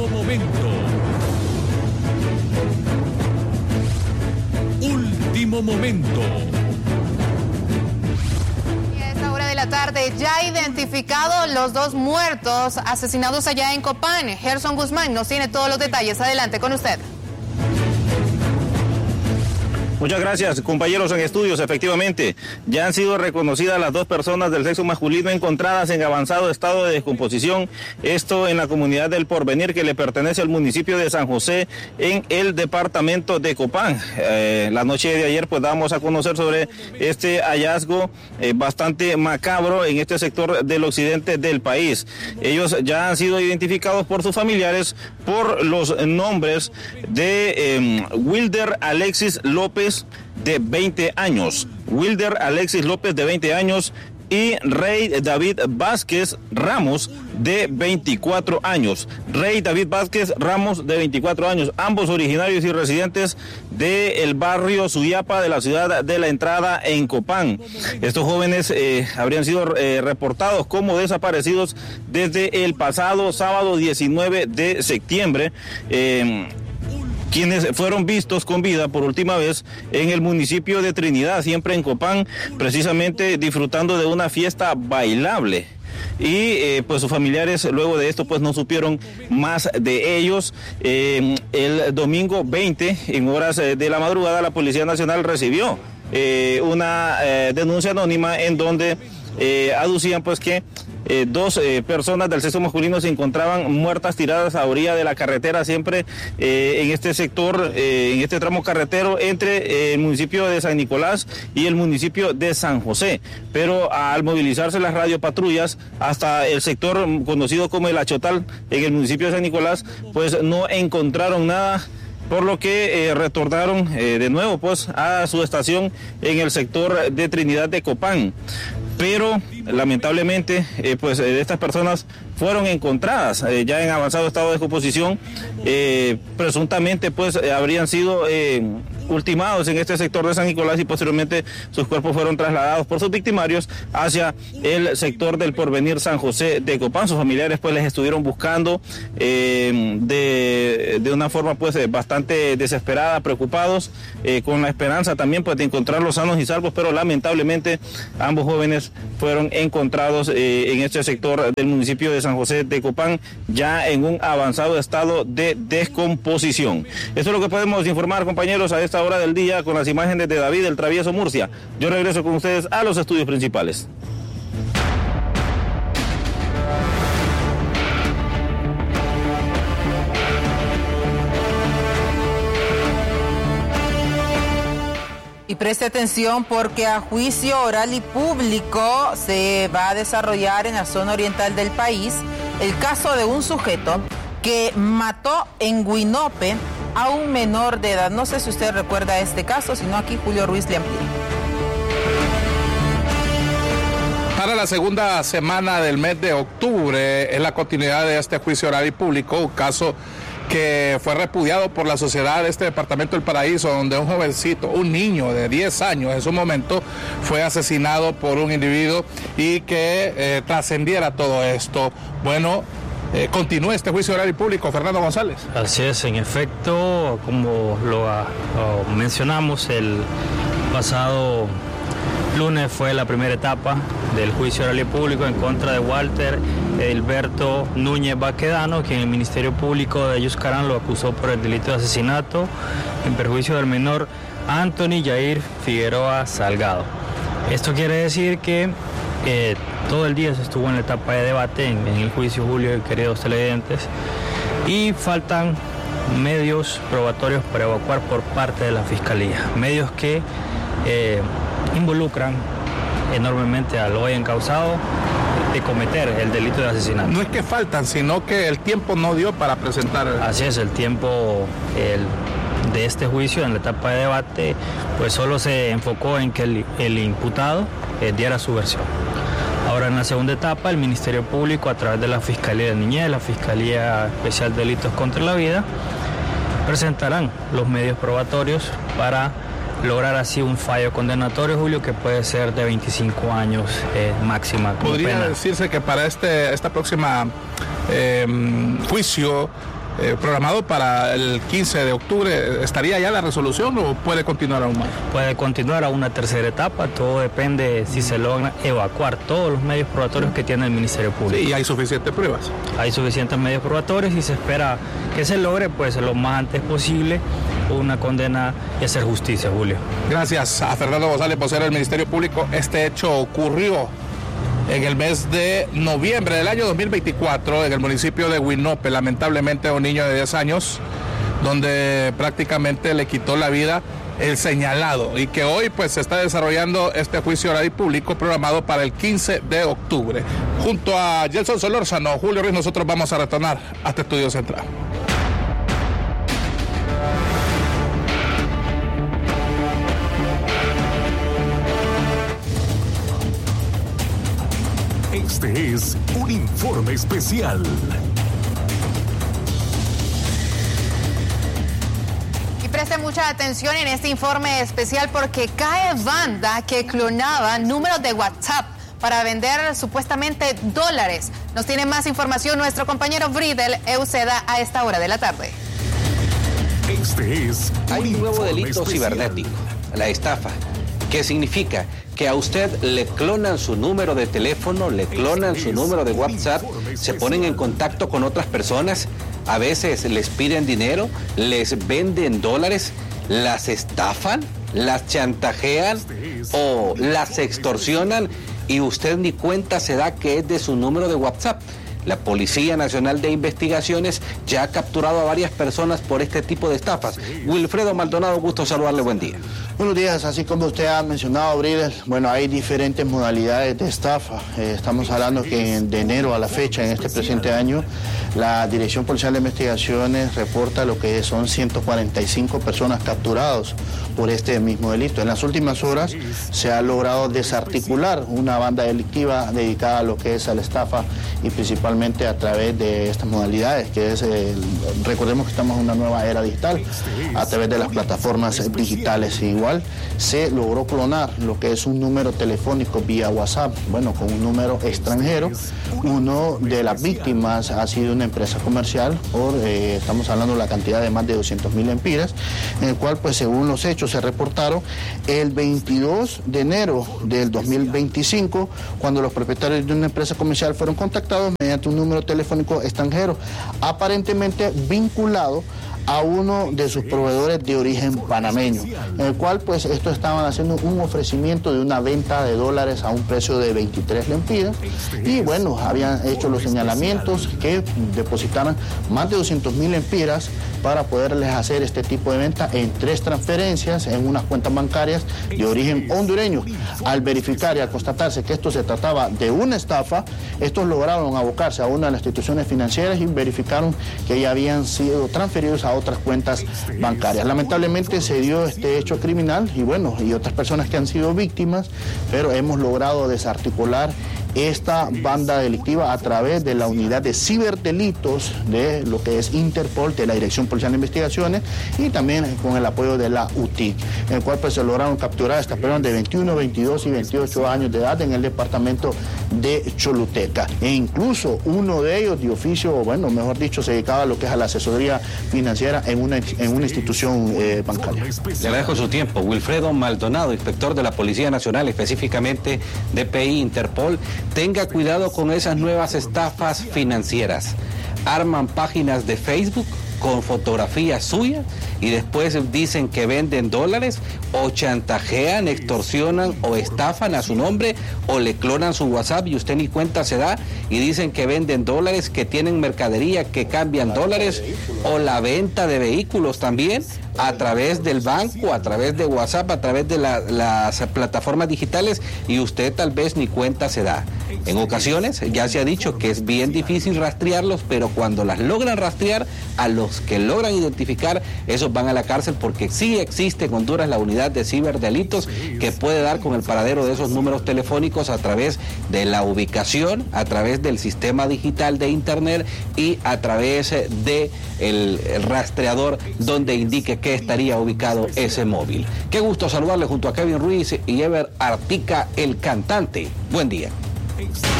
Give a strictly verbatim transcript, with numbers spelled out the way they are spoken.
Último momento. Último momento. Y a esta hora de la tarde ya identificados los dos muertos asesinados allá en Copán. Gerson Guzmán nos tiene todos los detalles. Adelante con usted. Muchas gracias, compañeros en estudios. Efectivamente, ya han sido reconocidas las dos personas del sexo masculino encontradas en avanzado estado de descomposición. Esto en la comunidad del Porvenir, que le pertenece al municipio de San José, en el departamento de Copán. Eh, la noche de ayer, pues, damos a conocer sobre este hallazgo eh, bastante macabro en este sector del occidente del país. Ellos ya han sido identificados por sus familiares por los nombres de eh, Wilder Alexis López, de veinte años, Wilder Alexis López, de veinte años, y Rey David Vázquez Ramos, de veinticuatro años. Rey David Vázquez Ramos, de veinticuatro años, ambos originarios y residentes del barrio Suyapa de la ciudad de La Entrada en Copán. Estos jóvenes eh, habrían sido eh, reportados como desaparecidos desde el pasado sábado diecinueve de septiembre. Eh, quienes fueron vistos con vida por última vez en el municipio de Trinidad, siempre en Copán, precisamente disfrutando de una fiesta bailable. Y eh, pues sus familiares luego de esto pues no supieron más de ellos. Eh, el domingo veinte, en horas de la madrugada, la Policía Nacional recibió eh, una eh, denuncia anónima en donde eh, aducían pues que Eh, dos eh, personas del sexo masculino se encontraban muertas tiradas a orilla de la carretera, siempre eh, en este sector, eh, en este tramo carretero entre eh, el municipio de San Nicolás y el municipio de San José. Pero al movilizarse las radiopatrullas hasta el sector conocido como el Achotal, en el municipio de San Nicolás, pues no encontraron nada, por lo que eh, retornaron eh, de nuevo pues a su estación en el sector de Trinidad de Copán. Pero lamentablemente eh, pues eh, estas personas fueron encontradas eh, ya en avanzado estado de descomposición. Eh, presuntamente pues eh, habrían sido eh, ultimados en este sector de San Nicolás, y posteriormente sus cuerpos fueron trasladados por sus victimarios hacia el sector del Porvenir San José de Copán. Sus familiares pues les estuvieron buscando eh, de, de una forma pues bastante desesperada, preocupados, eh, con la esperanza también pues de encontrarlos sanos y salvos, pero lamentablemente ambos jóvenes fueron encontrados eh, en este sector del municipio de San José de Copán, ya en un avanzado estado de descomposición. Esto es lo que podemos informar, compañeros, a esta hora del día, con las imágenes de David el Travieso Murcia. Yo regreso con ustedes a los estudios principales. Y preste atención, porque a juicio oral y público se va a desarrollar en la zona oriental del país el caso de un sujeto que mató en Huinope a un menor de edad. No sé si usted recuerda este caso, sino aquí Julio Ruiz le amplía. Para la segunda semana del mes de octubre es la continuidad de este juicio oral y público, un caso que fue repudiado por la sociedad de este departamento del Paraíso, donde un jovencito, un niño de diez años en su momento, fue asesinado por un individuo, y que eh, trascendiera todo esto. Bueno, eh, continúa este juicio oral y público. Fernando González. Así es, en efecto, como lo, lo mencionamos, el pasado lunes fue la primera etapa del juicio oral y público en contra de Walter Edilberto Núñez Baquedano, quien el Ministerio Público de Yuscarán lo acusó por el delito de asesinato en perjuicio del menor Anthony Jair Figueroa Salgado. Esto quiere decir que eh, todo el día se estuvo en la etapa de debate en, en el juicio, Julio y queridos televidentes, y faltan medios probatorios para evacuar por parte de la Fiscalía, medios que eh, involucran enormemente al hoy encausado de cometer el delito de asesinato. No es que faltan, sino que el tiempo no dio para presentar. Así es, el tiempo el, de este juicio en la etapa de debate pues solo se enfocó en que el, el imputado eh, diera su versión. Ahora, en la segunda etapa, el Ministerio Público, a través de la Fiscalía de Niñez, la Fiscalía Especial de Delitos contra la Vida, presentarán los medios probatorios para lograr así un fallo condenatorio, Julio, que puede ser de veinticinco años eh, máxima como ¿Podría pena. decirse que para este esta próxima eh, juicio eh, programado para el quince de octubre. ¿Estaría ya la resolución o puede continuar aún más? Puede continuar a una tercera etapa, todo depende si se logran evacuar todos los medios probatorios que tiene el Ministerio Público. Sí, y hay suficientes pruebas. Hay suficientes medios probatorios y se espera que se logre pues lo más antes posible una condena y hacer justicia, Julio. Gracias a Fernando González, vocero del Ministerio Público. Este hecho ocurrió en el mes de noviembre del año dos mil veinticuatro en el municipio de Huinope, lamentablemente un niño de diez años, donde prácticamente le quitó la vida el señalado, y que hoy pues se está desarrollando este juicio oral y público programado para el quince de octubre. Junto a Gelson Solórzano, Julio Ruiz, nosotros vamos a retornar hasta Estudio Central. Este es un informe especial. Y preste mucha atención en este informe especial porque cae banda que clonaba números de WhatsApp para vender supuestamente dólares. Nos tiene más información nuestro compañero Bridel Euceda a esta hora de la tarde. Este es un Hay un nuevo delito especial. cibernético, la estafa. ¿Qué significa? Que a usted le clonan su número de teléfono, le clonan su número de WhatsApp, se ponen en contacto con otras personas, a veces les piden dinero, les venden dólares, las estafan, las chantajean o las extorsionan y usted ni cuenta se da que es de su número de WhatsApp. La Policía Nacional de Investigaciones ya ha capturado a varias personas por este tipo de estafas. Wilfredo Maldonado, gusto saludarle, buen día. Buenos días, así como usted ha mencionado, Bridel, bueno, hay diferentes modalidades de estafa. Eh, estamos hablando que de enero a la fecha, en este presente año, la Dirección Policial de Investigaciones reporta lo que son ciento cuarenta y cinco personas capturadas por este mismo delito. En las últimas horas se ha logrado desarticular una banda delictiva dedicada a lo que es a la estafa y principalmente a través de estas modalidades, que es, eh, recordemos que estamos en una nueva era digital, a través de las plataformas digitales. Igual se logró clonar lo que es un número telefónico vía WhatsApp, bueno, con un número extranjero. Uno de las víctimas ha sido una empresa comercial, por, eh, estamos hablando de la cantidad de más de doscientos mil empiras, en el cual, pues según los hechos se reportaron el veintidós de enero del dos mil veinticinco, cuando los propietarios de una empresa comercial fueron contactados mediante un número telefónico extranjero, aparentemente vinculado a uno de sus proveedores de origen panameño, en el cual pues estos estaban haciendo un ofrecimiento de una venta de dólares a un precio de veintitrés lempiras y bueno, habían hecho los señalamientos que depositaran más de doscientos mil lempiras para poderles hacer este tipo de venta en tres transferencias en unas cuentas bancarias de origen hondureño. Al verificar y al constatarse que esto se trataba de una estafa, estos lograron abocarse a una de las instituciones financieras y verificaron que ya habían sido transferidos a otras cuentas bancarias. Lamentablemente se dio este hecho criminal y bueno, y otras personas que han sido víctimas, pero hemos logrado desarticular esta banda delictiva a través de la unidad de ciberdelitos de lo que es Interpol, de la Dirección Policial de Investigaciones y también con el apoyo de la U T I C, en el cual pues se lograron capturar a estas personas de veintiuno, veintidós y veintiocho años de edad en el departamento de Choluteca. E incluso uno de ellos de oficio, o bueno, mejor dicho, se dedicaba a lo que es a la asesoría financiera en una, en una institución eh, bancaria. Le agradezco su tiempo. Wilfredo Maldonado, inspector de la Policía Nacional, específicamente D P I Interpol. Tenga cuidado con esas nuevas estafas financieras. Arman páginas de Facebook con fotografías suyas y después dicen que venden dólares o chantajean, extorsionan o estafan a su nombre o le clonan su WhatsApp y usted ni cuenta se da y dicen que venden dólares, que tienen mercadería, que cambian dólares o la venta de vehículos también a través del banco, a través de WhatsApp, a través de la, las plataformas digitales y usted tal vez ni cuenta se da. En ocasiones ya se ha dicho que es bien difícil rastrearlos, pero cuando las logran rastrear, a los que logran identificar, esos van a la cárcel porque sí existe en Honduras la unidad de ciberdelitos que puede dar con el paradero de esos números telefónicos a través de la ubicación, a través del sistema digital de internet y a través de el, el rastreador donde indique que estaría ubicado ese móvil. Qué gusto saludarle junto a Kevin Ruiz y Ever Artica, el cantante. Buen día.